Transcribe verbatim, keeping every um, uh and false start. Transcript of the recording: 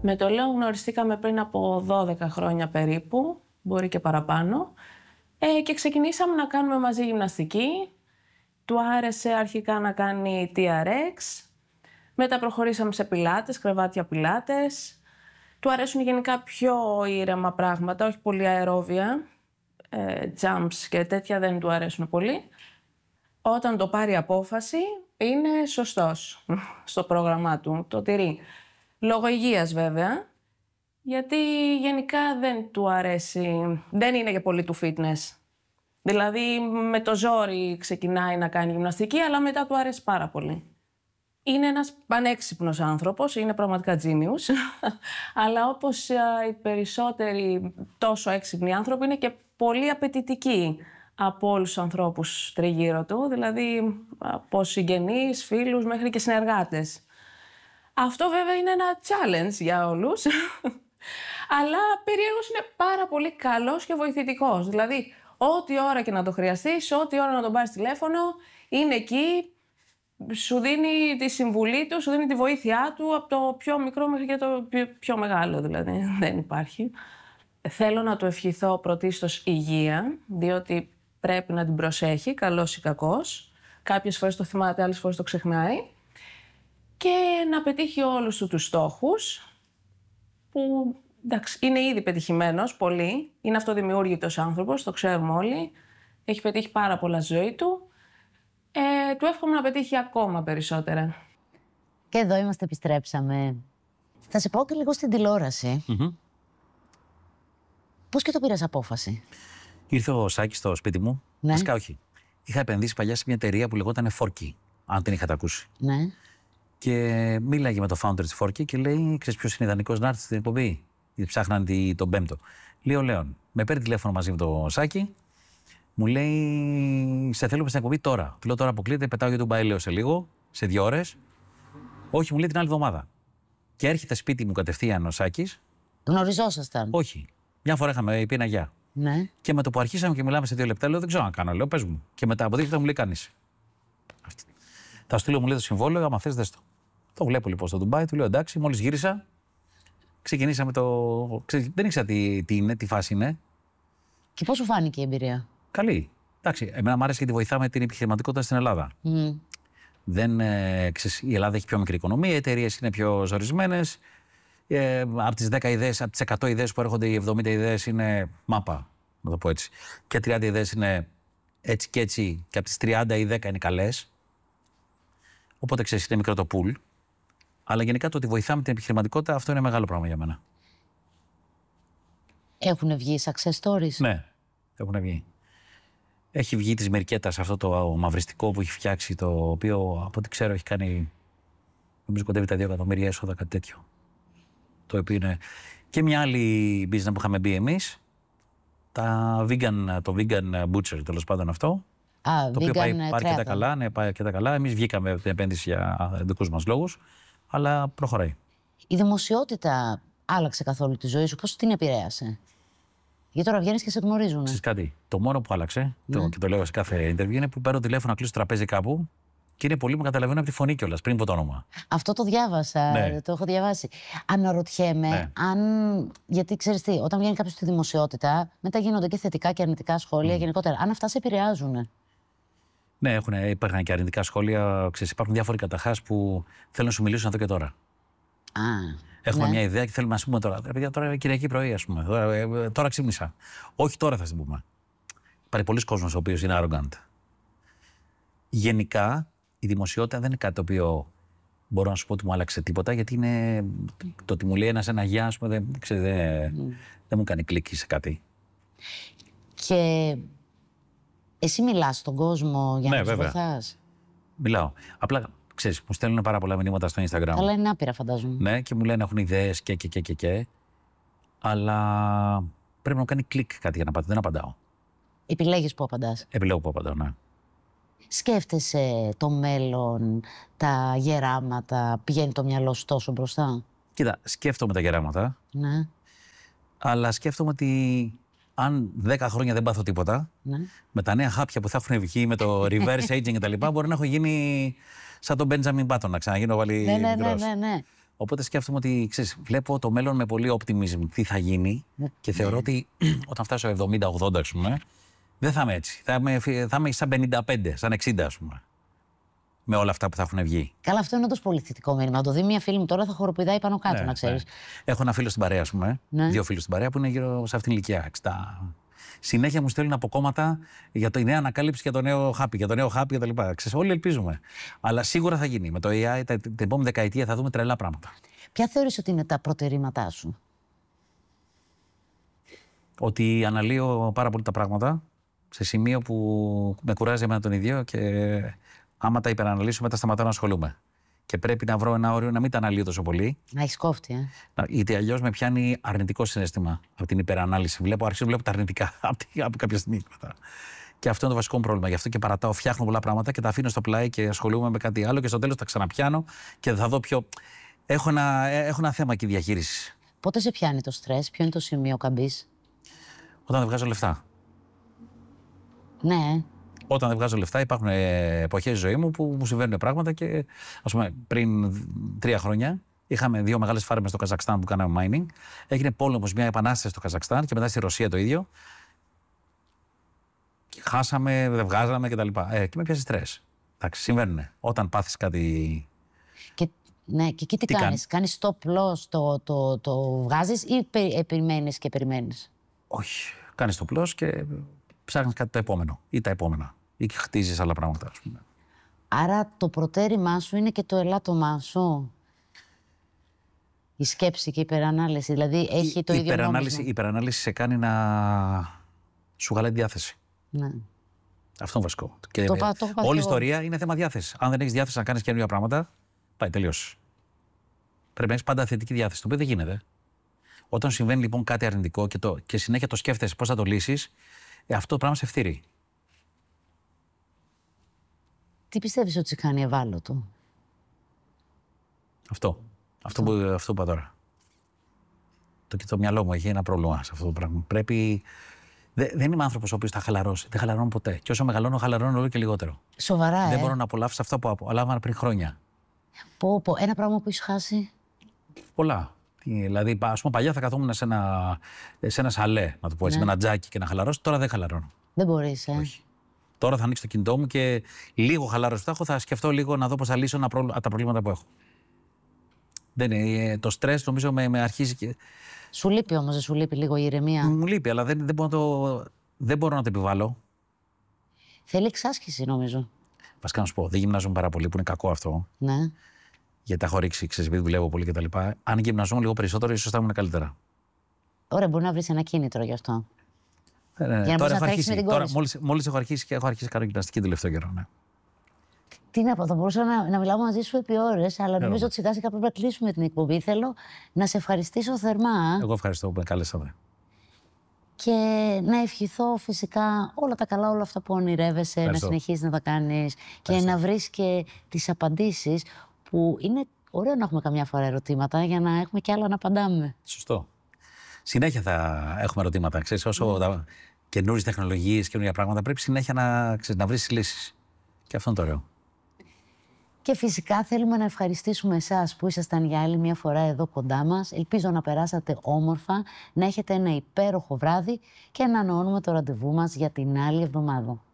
Με το Λέο γνωριστήκαμε πριν από δώδεκα χρόνια περίπου, μπορεί και παραπάνω, ε, και ξεκινήσαμε να κάνουμε μαζί γυμναστική. Του άρεσε αρχικά να κάνει τι αρ εξ, μετά προχωρήσαμε σε πιλάτες, κρεβάτια πιλάτες. Του αρέσουν γενικά πιο ήρεμα πράγματα, όχι πολύ αερόβια, ε, jumps και τέτοια δεν του αρέσουν πολύ. Όταν το πάρει απόφαση, είναι σωστός στο πρόγραμμά του, το τηρεί. Λόγω υγείας βέβαια, γιατί γενικά δεν του αρέσει, δεν είναι και πολύ του fitness. Δηλαδή με το ζόρι ξεκινάει να κάνει γυμναστική, αλλά μετά του αρέσει πάρα πολύ. Είναι ένας πανέξυπνος άνθρωπος, είναι πραγματικά genius, αλλά όπως οι περισσότεροι τόσο έξυπνοι άνθρωποι είναι και πολύ απαιτητικοί από όλους τους ανθρώπους τριγύρω του, δηλαδή από συγγενείς, φίλους μέχρι και συνεργάτες. Αυτό βέβαια είναι ένα challenge για όλους, αλλά περίεργος είναι πάρα πολύ καλός και βοηθητικός. Δηλαδή, ό,τι ώρα και να το χρειαστείς, ό,τι ώρα να τον πάρεις τηλέφωνο, είναι εκεί, σου δίνει τη συμβουλή του, σου δίνει τη βοήθειά του, από το πιο μικρό μέχρι και το πιο, πιο μεγάλο, δηλαδή δεν υπάρχει. Θέλω να του ευχηθώ πρωτίστως υγεία, διότι πρέπει να την προσέχει, καλός ή κακός. Κάποιες φορές το θυμάται, άλλες φορές το ξεχνάει. Και να πετύχει όλους του τους στόχους, που εντάξει, είναι ήδη πετυχημένος πολύ. Είναι αυτοδημιούργητος άνθρωπος, το ξέρουμε όλοι. Έχει πετύχει πάρα πολλά στη ζωή του. Ε, του εύχομαι να πετύχει ακόμα περισσότερα. Και εδώ είμαστε, επιστρέψαμε. Θα σε πάω και λίγο στην τηλεόραση. Mm-hmm. Πώς και το πήρες απόφαση? Ήρθε ο Σάκης στο σπίτι μου. Ναι. Φυσικά όχι. Είχα επενδύσει παλιά σε μια εταιρεία που λεγόταν Forky, αν την είχατε ακούσει. Ναι. Και μίλαγε με το founder της Forky και λέει: ξέρεις ποιος είναι ιδανικός να έρθει στην εκπομπή? Γιατί ψάχναν τον Πέμπτο. Λέει ο Λέων. Με παίρνει τηλέφωνο μαζί με τον Σάκη. Μου λέει: σε θέλουμε στην εκπομπή τώρα. Του λέω: τώρα αποκλείεται, πετάω για τον Μπαέλαιο σε λίγο, σε δύο ώρες. Όχι, μου λέει την άλλη εβδομάδα. Και έρχεται σπίτι μου κατευθείαν ο Σάκης. Γνωριζόσασταν? Όχι. Μια φορά είχαμε πει ένα γεια. Ναι. Και με το που αρχίσαμε και μιλάμε σε δύο λεπτά, λέω: δεν ξέρω αν κάνω. Λέω: πες μου. Και μετά από δύο λεπτά μου λέει: κάνεις. Θα στείλω, μου λέει, το συμβόλαιο, άμα θες, δες το. Το βλέπω λοιπόν στο Ντουμπάι, του λέω: εντάξει, μόλις γύρισα. Ξεκινήσαμε το. Δεν ήξερα τι, τι είναι, τι φάση είναι. Και πώς σου φάνηκε η εμπειρία? Καλή. Εντάξει, εμένα μου άρεσε γιατί βοηθάμε την επιχειρηματικότητα στην Ελλάδα. Mm. Δεν, ε, ξέρεις, η Ελλάδα έχει πιο μικρή οικονομία, οι εταιρείες είναι πιο ζορισμένες. Ε, από τις δέκα ιδέες, από τις εκατό ιδέες που έρχονται, οι εβδομήντα ιδέες είναι μάπα, να το πω έτσι. Και τριάντα ιδέες είναι έτσι και έτσι, και από τις τριάντα ή δέκα είναι καλές. Οπότε ξέρεις, είναι μικρό το pool. Αλλά γενικά το ότι βοηθάμε την επιχειρηματικότητα, αυτό είναι μεγάλο πράγμα για μένα. Έχουν βγει success stories? Ναι, έχουν βγει. Έχει βγει της Μερκέτας αυτό το μαυριστικό που έχει φτιάξει, το οποίο από ό,τι ξέρω έχει κάνει, νομίζω κοντεύει τα δύο εκατομμύρια έσοδα, κάτι τέτοιο. Το οποίο είναι. Και μια άλλη business που είχαμε μπει εμείς, τα vegan, το vegan butcher, τέλος πάντων αυτό. Α, το οποίο πάει, πάει και τα καλά, ναι, πάει και τα καλά. Εμείς βγήκαμε από την επένδυση για δικούς μας λόγους, αλλά προχωράει. Η δημοσιότητα άλλαξε καθόλου τη ζωή σου? Πώς την επηρέασε? Γιατί τώρα βγαίνεις και σε γνωρίζουν. Ξέρεις κάτι, το μόνο που άλλαξε, ναι. το, και το λέω σε κάθε interview, είναι που παίρνω τηλέφωνο να κλείσω τραπέζι κάπου και είναι πολλοί που καταλαβαίνουν από τη φωνή κιόλας, πριν από το όνομα. Αυτό το διάβασα, ναι. το έχω διαβάσει. Αναρωτιέμαι, ναι. αν. Γιατί ξέρεις τι, όταν βγαίνει κάποιος στη δημοσιότητα, μετά γίνονται και θετικά και αρνητικά σχόλια mm. γενικότερα. Αν αυτά σε επηρεάζουν. Ναι, έχουν, υπάρχουν και αρνητικά σχόλια. Ξέρεις, υπάρχουν διάφοροι καταρχάς που θέλουν να σου μιλήσουν εδώ και τώρα. Α, Έχουμε ναι. μια ιδέα και θέλουμε να σου πούμε τώρα. Παιδιά, τώρα Κυριακή πρωί, ας πούμε. Τώρα, ε, τώρα ξύπνησα. Όχι τώρα θα την πούμε. Υπάρχει πολλοί κόσμος ο οποίος είναι arrogant. Γενικά, η δημοσιότητα δεν είναι κάτι το οποίο μπορώ να σου πω ότι μου άλλαξε τίποτα, γιατί είναι το ότι μου λέει ένας ένα γεια, ας πούμε, δεν, ξέρετε, δεν, mm. δεν μου κάνει κλικ σε κάτι. Και εσύ μιλάς στον κόσμο για ναι, να τους βέβαια. βοηθάς? Μιλάω. Απλά, ξέρεις, μου στέλνουν πάρα πολλά μηνύματα στο Instagram. Αλλά είναι άπειρα, φαντάζομαι. Ναι, και μου λένε έχουν ιδέες και και και και και. Αλλά πρέπει να μου κάνει κλικ κάτι για να απαντήσω. Δεν απαντάω. Επιλέγεις που απαντάς? Επιλέγω που απαντάω, ναι. Σκέφτεσαι το μέλλον, τα γεράματα, πηγαίνει το μυαλό σου τόσο μπροστά? Κοίτα, σκέφτομαι τα γεράματα. Ναι. Αλλά σκέφτομαι ότι αν δέκα χρόνια δεν πάθω τίποτα, ναι. με τα νέα χάπια που θα έχουν βγει, με το reverse aging κτλ., μπορεί να έχω γίνει σαν τον Benjamin Button, να ξαναγίνω πάλι ναι, ναι, μικρός. Ναι, ναι, ναι. Οπότε σκέφτομαι ότι ξέρεις, βλέπω το μέλλον με πολύ optimism τι θα γίνει και θεωρώ ότι όταν φτάσω εβδομήντα ογδόντα, ας πούμε, δεν θα είμαι έτσι. Θα είμαι, θα είμαι σαν πενήντα πέντε, σαν εξήντα, ας πούμε. Με όλα αυτά που θα έχουν βγει. Καλά, αυτό είναι όντως πολύ θετικό μήνυμα. Να το δει μια φίλη μου τώρα θα χοροπηδάει πάνω κάτω, Ναι, να ξέρεις. ναι. Έχω ένα φίλο στην παρέα, ας πούμε. Ναι. Δύο φίλους στην παρέα που είναι γύρω σε αυτήν την ηλικία. εξήντα. Συνέχεια μου στέλνουν από κόμματα για τη νέα ανακάλυψη, για το νέο χάπι, για το νέο χάπι κτλ. Όλοι ελπίζουμε. Αλλά σίγουρα θα γίνει. Με το έι άι την επόμενη δεκαετία θα δούμε τρελά πράγματα. Ποια θεωρείς ότι είναι τα προτερήματά σου? Ότι αναλύω πάρα πολύ τα πράγματα σε σημείο που με κουράζει εμένα τον ίδιο και άμα τα υπεραναλύσω μετά σταματάω να ασχολούμαι. Και πρέπει να βρω ένα όριο να μην τα αναλύω τόσο πολύ. Να έχεις κόφτη, ε. Γιατί αλλιώς με πιάνει αρνητικό συναίσθημα από την υπερανάλυση. Βλέπω, αρχίζω να βλέπω τα αρνητικά από κάποια στιγμή μετά. Και αυτό είναι το βασικό μου πρόβλημα. Γι' αυτό και παρατάω, φτιάχνω πολλά πράγματα και τα αφήνω στο πλάι και ασχολούμαι με κάτι άλλο και στο τέλος τα ξαναπιάνω και θα δω πιο. Έχω ένα, έχω ένα θέμα εκεί διαχείρισης. Πότε σε πιάνει το στρες, ποιο είναι το σημείο καμπής? Όταν δεν βγάζω λεφτά. Ναι. Όταν δεν βγάζω λεφτά, υπάρχουν εποχές στη ζωή μου που μου συμβαίνουν πράγματα και, ας πούμε, πριν τρία χρόνια είχαμε δύο μεγάλες φάρμες στο Καζακστάν που κάναμε mining. Έγινε πόλεμος, μια επανάσταση στο Καζακστάν και μετά στη Ρωσία το ίδιο. Χάσαμε, δεν βγάζαμε κτλ. Ε, και με πιάσει στρες. Εντάξει, συμβαίνουν. Όταν πάθεις κάτι. Και, ναι, και εκεί τι, Τι κάνεις? Κάνεις stop loss, το, το, το βγάζεις ή πε, περιμένεις και περιμένεις? Όχι. Κάνεις το πλός και ψάχνεις κάτι το επόμενο ή τα επόμενα. Ή χτίζεις άλλα πράγματα, ας πούμε. Άρα το προτέρημά σου είναι και το ελάττωμά σου. Η σκέψη και η υπερανάλυση. Δηλαδή έχει η, το η ίδιο υπερανάλυση, νόμισμα. η υπερανάλυση σε κάνει να σου χαλάει τη διάθεση. Ναι. Αυτό είναι βασικό. Και Το πά- το έχω πάθει όλη η εγώ. ιστορία είναι θέμα διάθεση. Αν δεν έχεις διάθεση να κάνεις καινούργια πράγματα, πάει, τελείωσε. Πρέπει να έχεις πάντα θετική διάθεση. Το οποίο δεν γίνεται. Όταν συμβαίνει λοιπόν κάτι αρνητικό και, το, και συνέχεια το σκέφτεσαι πώς θα το λύσεις, ε, αυτό το πράγμα σε ευθύρει. Τι πιστεύεις ότι σε κάνει ευάλωτο? Αυτό. Αυτό που, αυτό που είπα τώρα. Το, και το μυαλό μου έχει ένα πρόβλημα σε αυτό το πράγμα. Πρέπει. Δε, δεν είμαι άνθρωπος ο οποίος θα χαλαρώσει. Δεν χαλαρώνω ποτέ. Και όσο μεγαλώνω, χαλαρώνω όλο και λιγότερο. Σοβαρά, Δεν ε. μπορώ να απολαύσω αυτό που απολάμβανα πριν χρόνια. Πω, πω. Ένα πράγμα που έχεις χάσει. Πολλά. Δηλαδή, ας πούμε, παλιά θα καθόμουν σε ένα, σε ένα σαλέ, να το πω έτσι, Ναι. με ένα τζάκι και να χαλαρώσω. Τώρα δεν χαλαρώνω. Δεν μπορείς, ε. Όχι. Τώρα θα ανοίξω το κινητό μου και λίγο χαλάρωση που θα έχω, θα σκεφτώ λίγο να δω πώς θα λύσω ένα πρόβλημα, τα προβλήματα που έχω. Δεν είναι, το στρες νομίζω με, με αρχίζει και. Σου λείπει όμως, δεν σου λείπει λίγο η ηρεμία? Μου λείπει, αλλά δεν, δεν, μπορώ να το, δεν μπορώ να το επιβάλλω. Θέλει εξάσκηση, νομίζω. Βασικά να σου πω, δεν γυμνάζομαι πάρα πολύ, που είναι κακό αυτό. Ναι. Γιατί έχω ρίξει, ξέρεις, επειδή δουλεύω πολύ κτλ. Αν γυμναζόμουν λίγο περισσότερο, ίσως θα ήμουν καλύτερα. Ωραία, μπορεί να βρεις ένα κίνητρο γι' αυτό. Ε, ναι, Για να μπορείς τώρα να έχω τρέξεις με αρχίσει. την Τώρα, κόρη σου. μόλις, μόλις έχω αρχίσει και έχω αρχίσει να κάνω γυμναστική τελευταίο καιρό. Ναι. Τι να πω, θα μπορούσα να, να μιλάω μαζί σου επί ώρες, αλλά νομίζω Έλα. ότι σιγά σιγά πρέπει να κλείσουμε την εκπομπή. Θέλω να σε ευχαριστήσω θερμά Εγώ ευχαριστώ που με κάλεσατε. και να ευχηθώ φυσικά όλα τα καλά, όλα αυτά που ονειρεύεσαι, Ευχαριστώ. να συνεχίσεις να τα κάνεις και Ευχαριστώ. να βρεις και τις απαντήσεις που είναι ωραίο να έχουμε καμιά φορά ερωτήματα για να έχουμε και άλλα να απαντάμε. Σωστό. Συνέχεια θα έχουμε ερωτήματα. Ξέρεις, όσο τα καινούριες τεχνολογίες, καινούργια πράγματα, πρέπει συνέχεια να, ξέρεις, να βρεις λύσεις. Και αυτό είναι το ωραίο. Και φυσικά θέλουμε να ευχαριστήσουμε εσάς που ήσασταν για άλλη μια φορά εδώ κοντά μας. Ελπίζω να περάσατε όμορφα, να έχετε ένα υπέροχο βράδυ και να ανανεώνουμε το ραντεβού μας για την άλλη εβδομάδα.